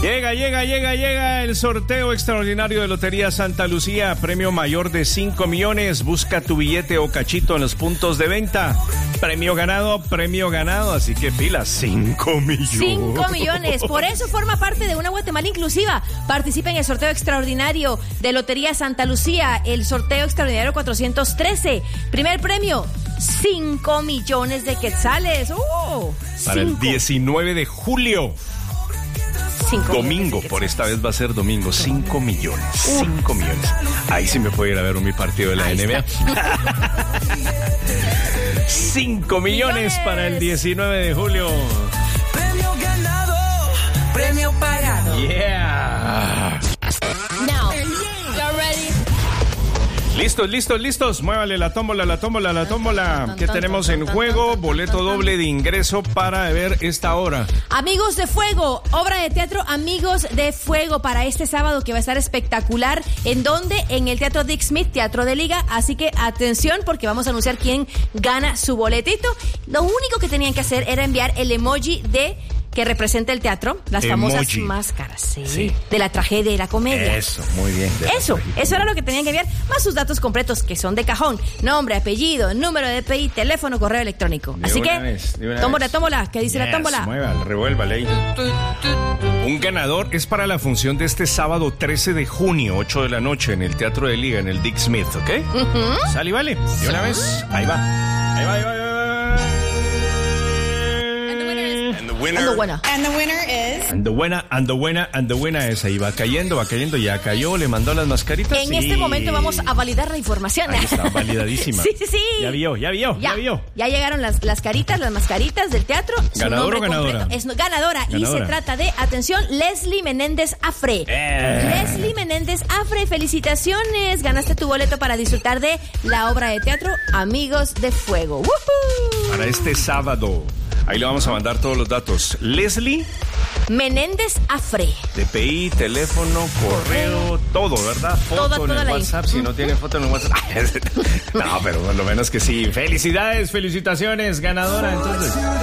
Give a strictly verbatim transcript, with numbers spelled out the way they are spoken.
Llega, llega, llega, llega el sorteo extraordinario de Lotería Santa Lucía. Premio mayor de cinco millones. Busca tu billete o cachito en los puntos de venta. Premio ganado, premio ganado. Así que pilas, cinco millones. cinco millones. Por eso forma parte de una Guatemala inclusiva. Participa en el sorteo extraordinario de Lotería Santa Lucía. El sorteo extraordinario cuatrocientos trece. Primer premio, cinco millones de quetzales. ¡Uh! Para el diecinueve de julio. Cinco domingo, por esta vez va a ser domingo. cinco millones. cinco millones. Ahí sí me puedo ir a ver mi partido de la Ahí N B A. cinco millones para el diecinueve de julio. Premio ganado, premio pagado. Yeah. Now, you're ready. Listos, listos, listos. Muévale la tómbola, la tómbola, la tómbola. ¿Qué tenemos en juego? Boleto doble de ingreso para ver esta hora. Amigos de Fuego, obra de teatro Amigos de Fuego para este sábado que va a estar espectacular. ¿En dónde? En el Teatro Dick Smith, Teatro de Liga. Así que atención porque vamos a anunciar quién gana su boletito. Lo único que tenían que hacer era enviar el emoji de que representa el teatro, las Emoji. famosas máscaras, ¿sí? Sí. De la tragedia y la comedia. Eso, muy bien. Eso, eso era lo que tenían que enviar, más sus datos completos que son de cajón, nombre, apellido, número de D P I, teléfono, correo electrónico. De Así una que, vez, de una tómbola, vez. tómbola, ¿qué dice la Yes, tómbola? Muévale, revuélvale ahí. Un ganador es para la función de este sábado trece de junio, ocho de la noche, en el Teatro de Liga, en el Dick Smith, ¿ok? Uh-huh. Sale y vale. De una vez, ahí va. Ahí va, ahí va, ahí va. And the winner. And the winner is... Ando buena, ando buena, ando buena es. Ahí va cayendo, va cayendo, ya cayó, le mandó las mascaritas. En sí. este momento vamos a validar la información. Ahí está, validadísima. Sí, sí, sí. Ya vio, ya vio, ya, Ya, vio. ya llegaron las, las caritas, las mascaritas del teatro. Su ¿Ganador o nombre ganadora? completo es no- ganadora. Ganadora. Y se trata de, atención, Leslie Menéndez Afre. Eh. Leslie Menéndez Afre, felicitaciones. Ganaste tu boleto para disfrutar de la obra de teatro Amigos de Fuego. ¡Woohoo! Para este sábado. Ahí le vamos a mandar todos los datos. Leslie, Menéndez Afre. D P I, teléfono, correo, todo, ¿verdad? Foto Todo, en toda el la WhatsApp, info. si no tiene foto en el WhatsApp. No, pero por lo menos que sí. Felicidades, felicitaciones, ganadora. Entonces.